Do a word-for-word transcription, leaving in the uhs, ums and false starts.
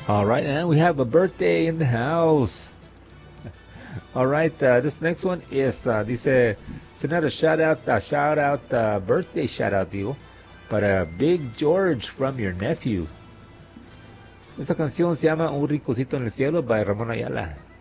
All right, and we have a birthday in the house. All right, uh, this next one is, uh, dice, send out a shout out, a shout out, uh, birthday shout out, digo, para Big George from your nephew. Esta canción se llama Un Ricocito en el Cielo by Ramón Ayala.